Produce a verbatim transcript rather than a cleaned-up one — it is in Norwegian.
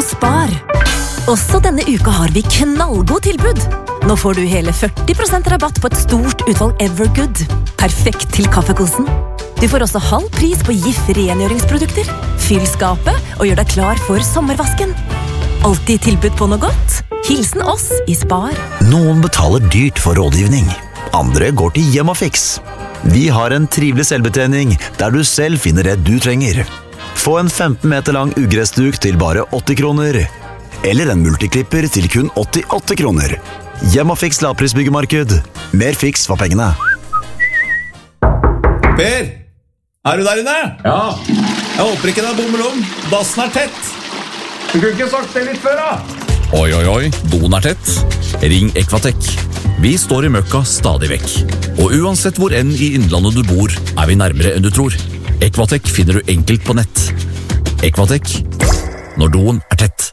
hos Spar. Også denne uka har vi knallgod tilbud. Nå får du hele førti prosent rabatt på et stort utvalg Evergood. Perfekt til kaffekosen. Du får også halv pris på Jif rengjøringsprodukter. Fyll skapet og gjør deg klar for sommervasken. Alltid tilbud på noe godt. Hilsen oss i Spar. Noen betaler dyrt for rådgivning. Andre går til Hjemmafix. Vi har en trivelig selvbetjening der du selv finner det du trenger. Få en femten meter lang ugressduk til bare åtti kroner. Eller en multiklipper til kun åttiåtte kroner. Hjemmafix lavprisbyggemarked. Mer fiks for pengene. Per, er du der inne? Ja. Jeg håper ikke det er bommel om. Dassen er tett. Du kunne ikke sagt det litt før, da. Oi, oi, oi, doen er tett. Ring Equatec. Vi står i møkka stadig vekk. Og uansett hvor enn i innlandet du bor, er vi nærmere enn du tror. Equatec finner du enkelt på nett. Equatec, når doen er tett.